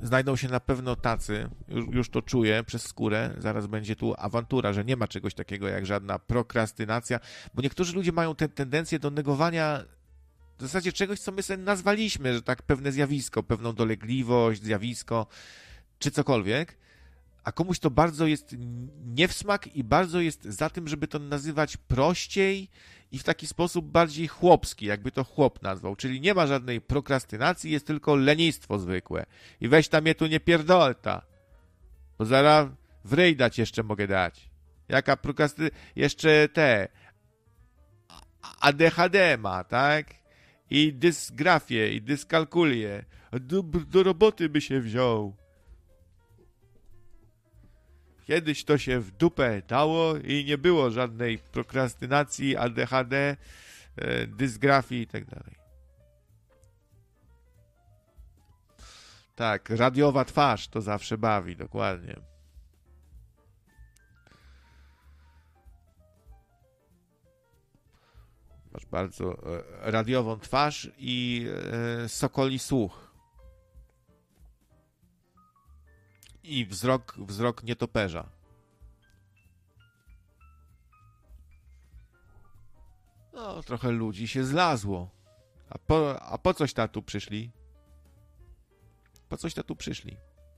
znajdą się na pewno tacy, już to czuję przez skórę, zaraz będzie tu awantura, że nie ma czegoś takiego jak żadna prokrastynacja, bo niektórzy ludzie mają tę tendencję do negowania w zasadzie czegoś, co my sobie nazwaliśmy, że tak pewne zjawisko, pewną dolegliwość, zjawisko, czy cokolwiek, a komuś to bardzo jest nie w smak i bardzo jest za tym, żeby to nazywać prościej i w taki sposób bardziej chłopski, jakby to chłop nazwał. Czyli nie ma żadnej prokrastynacji, jest tylko lenistwo zwykłe. I weź tam je tu nie pierdolta, bo zaraz w ryj dać jeszcze mogę dać. Jaka prokrastynacja? Jeszcze te ADHD ma, tak? I dysgrafię, i dyskalkulię. Do roboty by się wziął. Kiedyś to się w dupę dało i nie było żadnej prokrastynacji, ADHD, dysgrafii i tak dalej. Tak, radiowa twarz to zawsze bawi, dokładnie. Masz bardzo radiową twarz i sokoli słuch. I wzrok nietoperza. No, trochę ludzi się zlazło. A po coś ta tu przyszli? Po coś ta tu przyszli?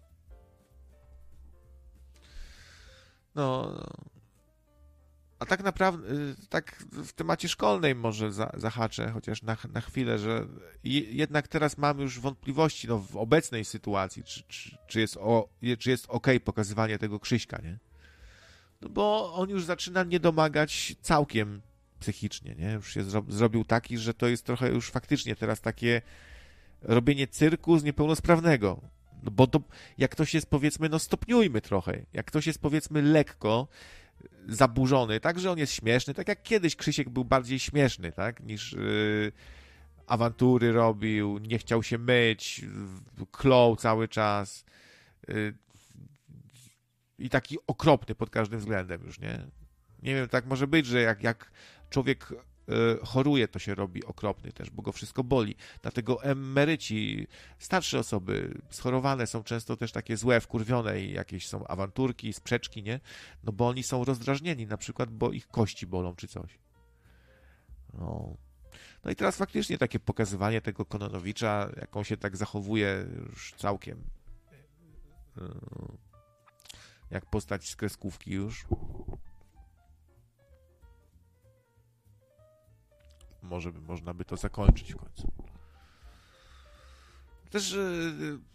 No, a tak naprawdę, tak w temacie szkolnej może zahaczę, chociaż na chwilę, że jednak teraz mam już wątpliwości no, w obecnej sytuacji, czy jest okej pokazywanie tego Krzyśka, nie? No bo on już zaczyna nie domagać całkiem psychicznie, nie? Już się zrobił taki, że to jest trochę już faktycznie teraz takie robienie cyrku z niepełnosprawnego. No bo to, jak ktoś jest, powiedzmy, no stopniujmy trochę. Jak ktoś jest, powiedzmy, lekko zaburzony, tak, że on jest śmieszny, tak jak kiedyś Krzysiek był bardziej śmieszny, tak, niż awantury robił, nie chciał się myć, klął cały czas i taki okropny pod każdym względem już, nie? Nie wiem, tak może być, że jak człowiek choruje, to się robi okropny też, bo go wszystko boli. Dlatego emeryci, starsze osoby schorowane są często też takie złe, wkurwione i jakieś są awanturki, sprzeczki, nie? No bo oni są rozdrażnieni, na przykład, bo ich kości bolą czy coś. No i teraz faktycznie takie pokazywanie tego Kononowicza, jak on się tak zachowuje już całkiem jak postać z kreskówki już. Może by można by to zakończyć w końcu. Też